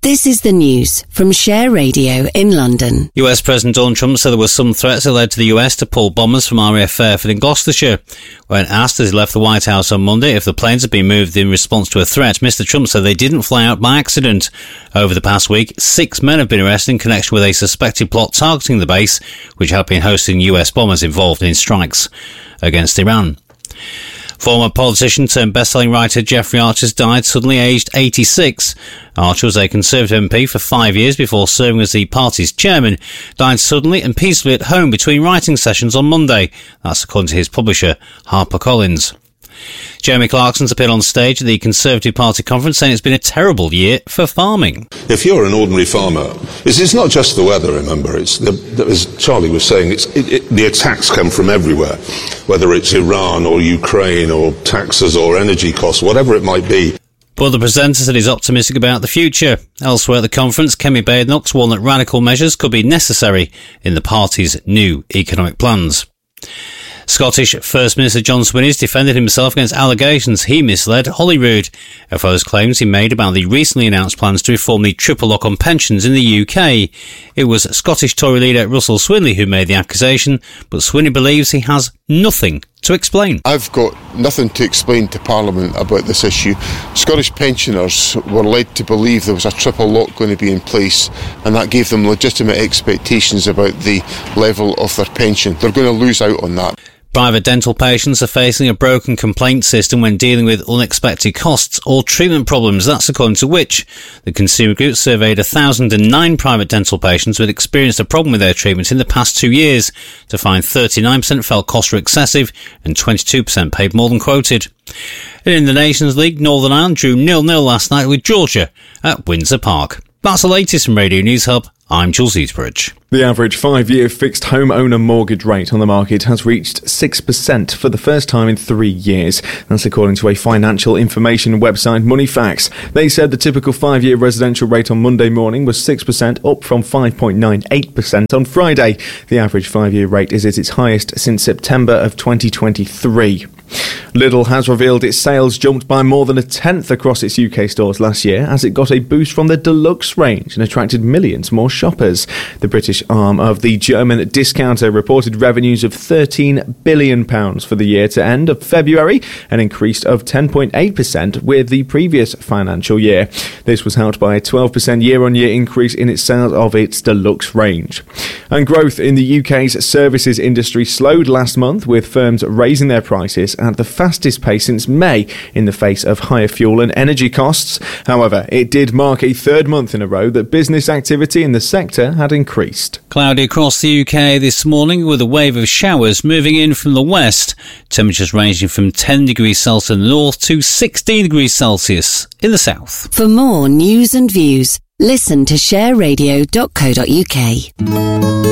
This is the news from Share Radio in London. US President Donald Trump said there were some threats that led to the US to pull bombers from RAF Fairfield in Gloucestershire. When asked as he left the White House on Monday if the planes had been moved in response to a threat, Mr. Trump said they didn't fly out by accident. Over the past week, 6 men have been arrested in connection with a suspected plot targeting the base, which had been hosting US bombers involved in strikes against Iran. Former politician turned best-selling writer Jeffrey Archer died suddenly aged 86. Archer was a Conservative MP for 5 years before serving as the party's chairman, died suddenly and peacefully at home between writing sessions on Monday. That's according to his publisher, HarperCollins. Jeremy Clarkson's appeared on stage at the Conservative Party conference saying it's been a terrible year for farming. If you're an ordinary farmer, it's not just the weather, remember. As Charlie was saying, the attacks come from everywhere, whether it's Iran or Ukraine or taxes or energy costs, whatever it might be. But the presenter said he's optimistic about the future. Elsewhere at the conference, Kemi Badenoch warned that radical measures could be necessary in the party's new economic plans. Scottish First Minister John Swinney defended himself against allegations he misled Holyrood, as those claims he made about the recently announced plans to reform the triple lock on pensions in the UK. It was Scottish Tory leader Russell Swinley who made the accusation, but Swinney believes he has nothing to explain. I've got nothing to explain to Parliament about this issue. Scottish pensioners were led to believe there was a triple lock going to be in place, and that gave them legitimate expectations about the level of their pension. They're going to lose out on that. Private dental patients are facing a broken complaint system when dealing with unexpected costs or treatment problems. That's according to Which. The Consumer Group surveyed 1,009 private dental patients who had experienced a problem with their treatment in the past 2 years. To find 39% felt costs were excessive and 22% paid more than quoted. And in the Nations League, Northern Ireland drew 0-0 last night with Georgia at Windsor Park. That's the latest from Radio News Hub. I'm Jules Eastbridge. The average 5-year fixed homeowner mortgage rate on the market has reached 6% for the first time in 3 years. That's according to a financial information website, Moneyfacts. They said the typical 5-year residential rate on Monday morning was 6%, up from 5.98% on Friday. The average 5-year rate is at its highest since September of 2023. Lidl has revealed its sales jumped by more than a tenth across its UK stores last year as it got a boost from the Deluxe range and attracted millions more shoppers. The British arm of the German discounter reported revenues of £13 billion for the year to end of February, an increase of 10.8% with the previous financial year. This was helped by a 12% year-on-year increase in its sales of its Deluxe range. And growth in the UK's services industry slowed last month, with firms raising their prices at the fastest pace since May in the face of higher fuel and energy costs. However, it did mark a third month in a row that business activity in the sector had increased. Cloudy across the UK this morning with a wave of showers moving in from the west. Temperatures ranging from 10 degrees Celsius in the north to 16 degrees Celsius in the south. For more news and views, listen to shareradio.co.uk.